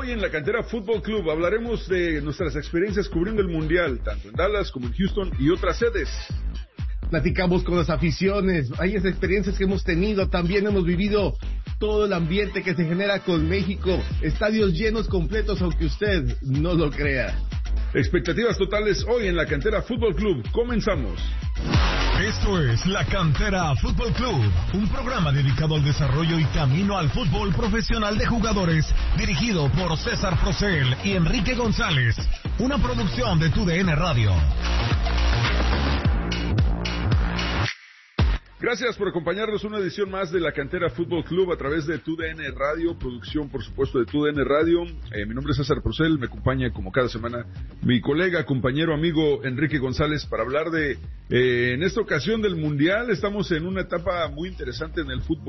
Hoy en la Cantera Fútbol Club hablaremos de nuestras experiencias cubriendo el Mundial, tanto en Dallas como en Houston y otras sedes. Platicamos con las aficiones, varias experiencias que hemos tenido, también hemos vivido todo el ambiente que se genera con México, estadios llenos completos, aunque usted no lo crea. Expectativas totales hoy en la Cantera Fútbol Club. Comenzamos. Esto es La Cantera Fútbol Club, un programa dedicado al desarrollo y camino al fútbol profesional de jugadores, dirigido por César Procel y Enrique González, una producción de TUDN Radio. Gracias por acompañarnos una edición más de la Cantera Fútbol Club a través de TUDN Radio, producción por supuesto de TUDN Radio. Mi nombre es César Procel, me acompaña como cada semana mi colega, compañero, amigo Enrique González para hablar de, en esta ocasión del Mundial. Estamos en una etapa muy interesante en el fútbol